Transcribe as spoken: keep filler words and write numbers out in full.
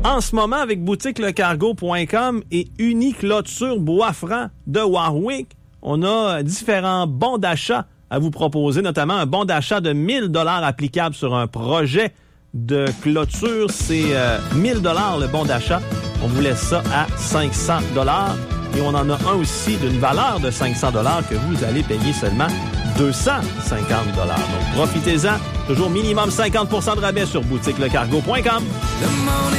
En ce moment, avec boutique le cargo point com et Uniclôture Bois-Franc de Warwick, on a différents bons d'achat à vous proposer, notamment un bon d'achat de mille dollars applicable sur un projet de clôture. C'est euh, mille dollars le bon d'achat. On vous laisse ça à cinq cents dollars. Et on en a un aussi d'une valeur de cinq cents dollars que vous allez payer seulement deux cent cinquante dollars. Donc profitez-en. Toujours minimum cinquante pour cent de rabais sur boutique le cargo point com.